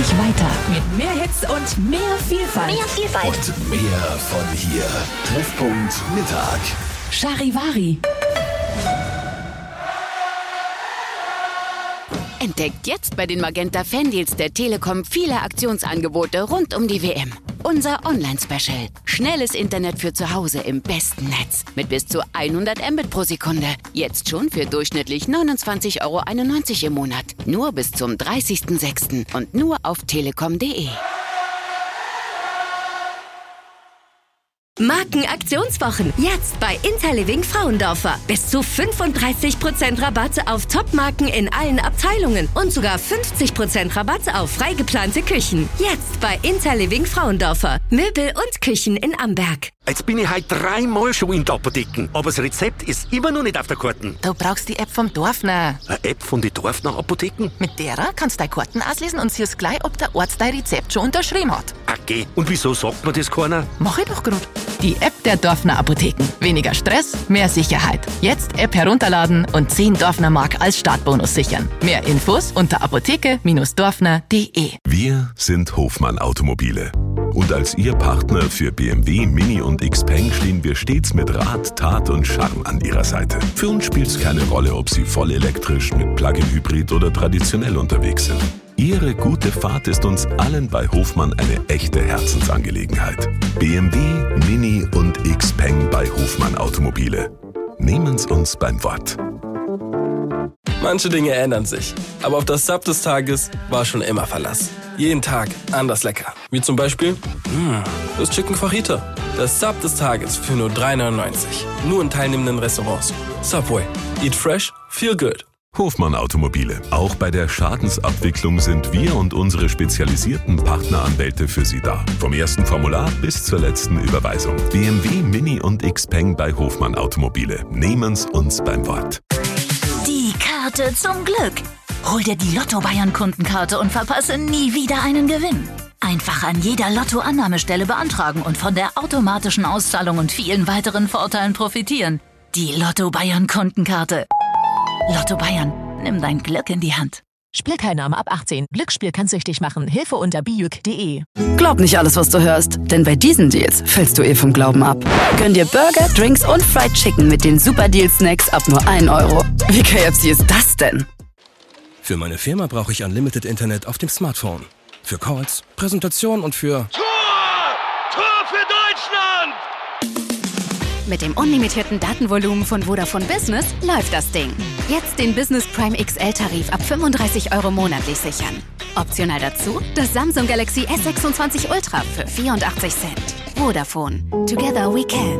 gleich weiter mit mehr Hits und mehr Vielfalt. Und mehr von hier. Treffpunkt Mittag. Charivari. Entdeckt jetzt bei den Magenta Fandeals der Telekom viele Aktionsangebote rund um die WM. Unser Online-Special. Schnelles Internet für zu Hause im besten Netz. Mit bis zu 100 Mbit pro Sekunde. Jetzt schon für durchschnittlich 29,91 € im Monat. Nur bis zum 30.06. und nur auf telekom.de. Markenaktionswochen. Jetzt bei Interliving Frauendorfer. Bis zu 35% Rabatte auf Topmarken in allen Abteilungen und sogar 50% Rabatte auf frei geplante Küchen. Jetzt bei Interliving Frauendorfer. Möbel und Küchen in Amberg. Jetzt bin ich heute 3-mal schon in der Apotheke, aber das Rezept ist immer noch nicht auf der Karte. Du brauchst die App vom Dorfner. Eine App von den Dorfner Apotheken? Mit derer kannst du deine Karten auslesen und siehst gleich, ob der Arzt dein Rezept schon unterschrieben hat. Okay, und wieso sagt mir das keiner? Mach ich doch grad. Die App der Dorfner Apotheken. Weniger Stress, mehr Sicherheit. Jetzt App herunterladen und 10 Dorfner Mark als Startbonus sichern. Mehr Infos unter apotheke-dorfner.de. Wir sind Hofmann Automobile. Und als Ihr Partner für BMW, Mini und Xpeng stehen wir stets mit Rat, Tat und Charme an Ihrer Seite. Für uns spielt es keine Rolle, ob Sie voll elektrisch, mit Plug-in-Hybrid oder traditionell unterwegs sind. Ihre gute Fahrt ist uns allen bei Hofmann eine echte Herzensangelegenheit. BMW, Mini und Xpeng bei Hofmann Automobile. Nehmen's uns beim Wort. Manche Dinge ändern sich, aber auf das Sub des Tages war schon immer Verlass. Jeden Tag anders lecker. Wie zum Beispiel das Chicken Fajita. Das Sub des Tages für nur 3,99. Nur in teilnehmenden Restaurants. Subway. Eat fresh, feel good. Hofmann Automobile. Auch bei der Schadensabwicklung sind wir und unsere spezialisierten Partneranwälte für Sie da. Vom ersten Formular bis zur letzten Überweisung. BMW, Mini und Xpeng bei Hofmann Automobile. Nehmen's uns beim Wort. Die Karte zum Glück. Hol dir die Lotto Bayern Kundenkarte und verpasse nie wieder einen Gewinn. Einfach an jeder Lotto-Annahmestelle beantragen und von der automatischen Auszahlung und vielen weiteren Vorteilen profitieren. Die Lotto Bayern Kundenkarte. Lotto Bayern, nimm dein Glück in die Hand. Spielteilnahme ab 18. Glücksspiel kann süchtig machen. Hilfe unter bijuk.de. Glaub nicht alles, was du hörst, denn bei diesen Deals fällst du vom Glauben ab. Gönn dir Burger, Drinks und Fried Chicken mit den Super Deal-Snacks ab nur 1 €. Wie KFC ist das denn? Für meine Firma brauche ich Unlimited Internet auf dem Smartphone. Für Calls, Präsentationen und für... Tor für Deutschland! Mit dem unlimitierten Datenvolumen von Vodafone Business läuft das Ding. Jetzt den Business Prime XL-Tarif ab 35 € monatlich sichern. Optional dazu das Samsung Galaxy S26 Ultra für 84 Cent. Vodafone. Together we can.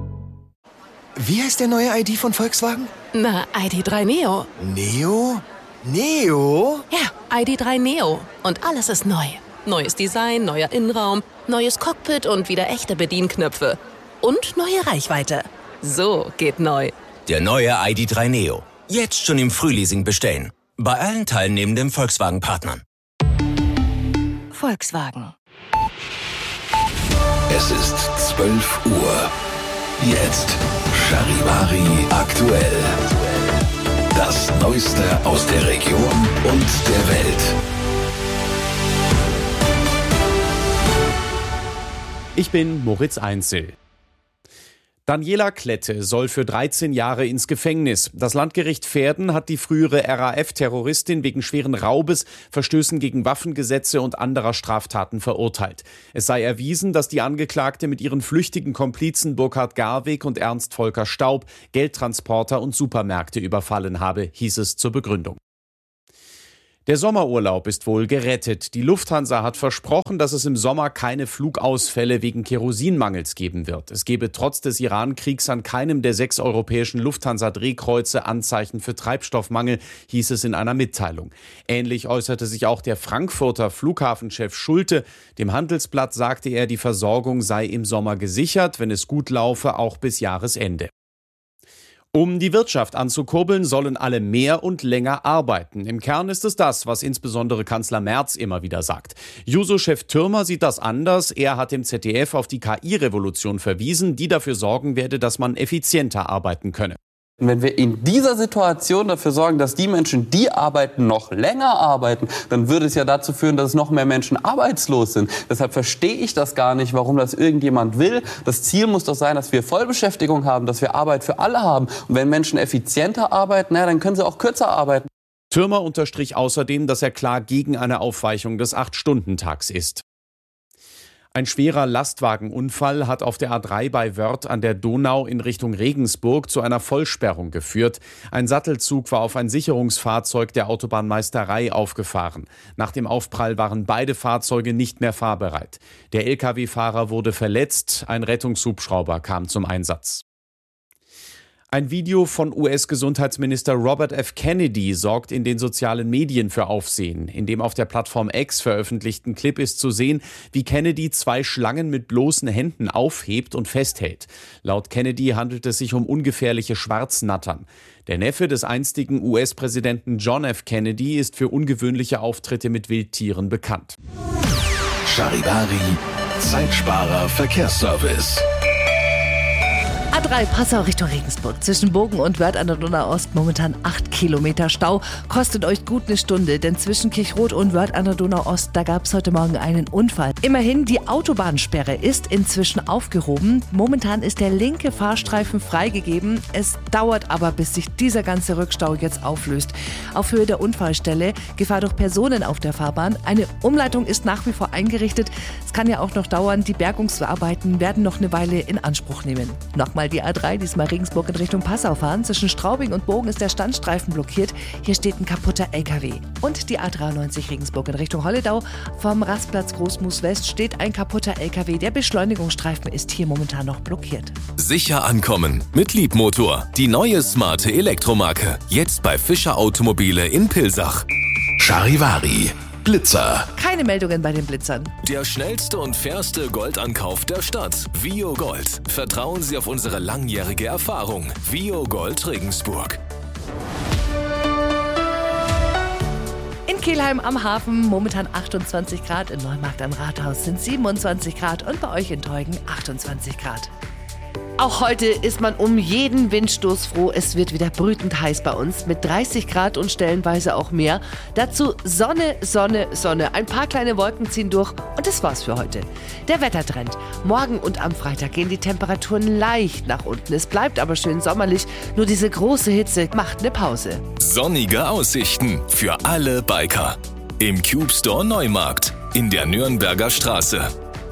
Wie heißt der neue ID von Volkswagen? Na, ID.3 Neo. Neo? Neo? Ja, ID.3 Neo. Und alles ist neu. Neues Design, neuer Innenraum, neues Cockpit und wieder echte Bedienknöpfe. Und neue Reichweite. So geht neu. Der neue ID.3 Neo. Jetzt schon im Frühleasing bestellen. Bei allen teilnehmenden Volkswagen-Partnern. Volkswagen. Es ist 12 Uhr. Jetzt Charivari aktuell. Das Neueste aus der Region und der Welt. Ich bin Moritz Einzel. Daniela Klette soll für 13 Jahre ins Gefängnis. Das Landgericht Verden hat die frühere RAF-Terroristin wegen schweren Raubes, Verstößen gegen Waffengesetze und anderer Straftaten verurteilt. Es sei erwiesen, dass die Angeklagte mit ihren flüchtigen Komplizen Burkhard Garweg und Ernst Volker Staub Geldtransporter und Supermärkte überfallen habe, hieß es zur Begründung. Der Sommerurlaub ist wohl gerettet. Die Lufthansa hat versprochen, dass es im Sommer keine Flugausfälle wegen Kerosinmangels geben wird. Es gebe trotz des Iran-Kriegs an keinem der 6 europäischen Lufthansa-Drehkreuze Anzeichen für Treibstoffmangel, hieß es in einer Mitteilung. Ähnlich äußerte sich auch der Frankfurter Flughafenchef Schulte. Dem Handelsblatt sagte er, die Versorgung sei im Sommer gesichert, wenn es gut laufe, auch bis Jahresende. Um die Wirtschaft anzukurbeln, sollen alle mehr und länger arbeiten. Im Kern ist es das, was insbesondere Kanzler Merz immer wieder sagt. Juso-Chef Thürmer sieht das anders. Er hat im ZDF auf die KI-Revolution verwiesen, die dafür sorgen werde, dass man effizienter arbeiten könne. Wenn wir in dieser Situation dafür sorgen, dass die Menschen, die arbeiten, noch länger arbeiten, dann würde es ja dazu führen, dass noch mehr Menschen arbeitslos sind. Deshalb verstehe ich das gar nicht, warum das irgendjemand will. Das Ziel muss doch sein, dass wir Vollbeschäftigung haben, dass wir Arbeit für alle haben. Und wenn Menschen effizienter arbeiten, dann können sie auch kürzer arbeiten. Thürmer unterstrich außerdem, dass er klar gegen eine Aufweichung des 8-Stunden-Tags ist. Ein schwerer Lastwagenunfall hat auf der A3 bei Wörth an der Donau in Richtung Regensburg zu einer Vollsperrung geführt. Ein Sattelzug war auf ein Sicherungsfahrzeug der Autobahnmeisterei aufgefahren. Nach dem Aufprall waren beide Fahrzeuge nicht mehr fahrbereit. Der Lkw-Fahrer wurde verletzt, ein Rettungshubschrauber kam zum Einsatz. Ein Video von US-Gesundheitsminister Robert F. Kennedy sorgt in den sozialen Medien für Aufsehen. In dem auf der Plattform X veröffentlichten Clip ist zu sehen, wie Kennedy 2 Schlangen mit bloßen Händen aufhebt und festhält. Laut Kennedy handelt es sich um ungefährliche Schwarznattern. Der Neffe des einstigen US-Präsidenten John F. Kennedy ist für ungewöhnliche Auftritte mit Wildtieren bekannt. Charivari, Zeitsparer Verkehrsservice. A3 Passau Richtung Regensburg. Zwischen Bogen und Wörth an der Donau-Ost momentan 8 Kilometer Stau. Kostet euch gut eine Stunde, denn zwischen Kirchrot und Wörth an der Donau-Ost, da gab es heute Morgen einen Unfall. Immerhin, die Autobahnsperre ist inzwischen aufgehoben. Momentan ist der linke Fahrstreifen freigegeben. Es dauert aber, bis sich dieser ganze Rückstau jetzt auflöst. Auf Höhe der Unfallstelle, Gefahr durch Personen auf der Fahrbahn. Eine Umleitung ist nach wie vor eingerichtet. Es kann ja auch noch dauern. Die Bergungsarbeiten werden noch eine Weile in Anspruch nehmen. Nochmal die A3, diesmal Regensburg in Richtung Passau fahren. Zwischen Straubing und Bogen ist der Standstreifen blockiert. Hier steht ein kaputter LKW. Und die A93 Regensburg in Richtung Holledau. Vom Rastplatz Großmoos West steht ein kaputter LKW. Der Beschleunigungsstreifen ist hier momentan noch blockiert. Sicher ankommen mit Liebmotor. Die neue smarte Elektromarke. Jetzt bei Fischer Automobile in Pilsach. Charivari. Blitzer. Keine Meldungen bei den Blitzern. Der schnellste und fairste Goldankauf der Stadt. Vio Gold. Vertrauen Sie auf unsere langjährige Erfahrung. Vio Gold Regensburg. In Kelheim am Hafen momentan 28 Grad. In Neumarkt am Rathaus sind 27 Grad. Und bei euch in Teugen 28 Grad. Auch heute ist man um jeden Windstoß froh. Es wird wieder brütend heiß bei uns mit 30 Grad und stellenweise auch mehr. Dazu Sonne, Sonne, Sonne. Ein paar kleine Wolken ziehen durch und das war's für heute. Der Wettertrend. Morgen und am Freitag gehen die Temperaturen leicht nach unten. Es bleibt aber schön sommerlich. Nur diese große Hitze macht eine Pause. Sonnige Aussichten für alle Biker. Im Cube Store Neumarkt in der Nürnberger Straße.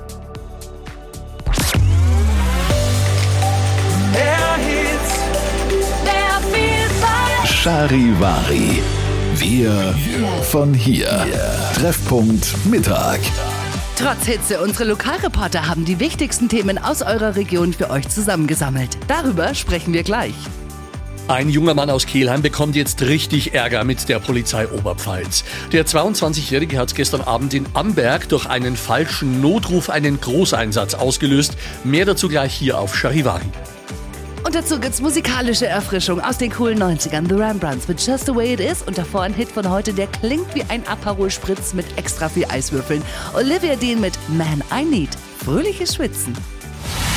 Charivari. Wir von hier. Treffpunkt Mittag. Trotz Hitze, unsere Lokalreporter haben die wichtigsten Themen aus eurer Region für euch zusammengesammelt. Darüber sprechen wir gleich. Ein junger Mann aus Kelheim bekommt jetzt richtig Ärger mit der Polizei Oberpfalz. Der 22-Jährige hat gestern Abend in Amberg durch einen falschen Notruf einen Großeinsatz ausgelöst. Mehr dazu gleich hier auf Charivari. Und dazu gibt's musikalische Erfrischung aus den coolen 90ern. The Rembrandts mit Just the Way It Is und davor ein Hit von heute, der klingt wie ein Aperol Spritz mit extra viel Eiswürfeln. Olivia Dean mit Man I Need. Fröhliches Schwitzen.